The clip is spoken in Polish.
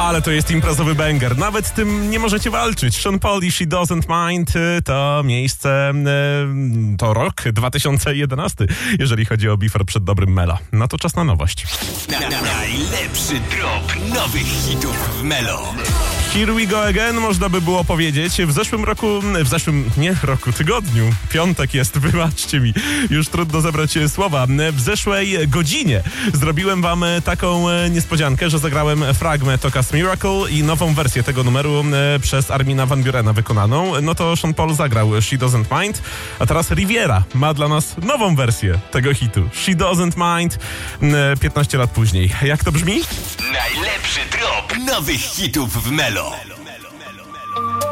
Ale to jest imprezowy banger. Nawet z tym nie możecie walczyć. Sean Paul i She Doesn't Mind to miejsce, to rok 2011, jeżeli chodzi o bifor przed dobrym Melo. No to czas na nowość. Najlepszy drop nowych hitów w Melo. Here we go again, można by było powiedzieć. Tygodniu, piątek jest, wybaczcie mi, już trudno zebrać słowa. W zeszłej godzinie zrobiłem wam taką niespodziankę, że zagrałem fragment Ocas Miracle i nową wersję tego numeru przez Armina van Burena wykonaną. No to Sean Paul zagrał She Doesn't Mind, a teraz Riviera ma dla nas nową wersję tego hitu. She Doesn't Mind 15 lat później. Jak to brzmi? Najlepszy drop nowych hitów w Melo.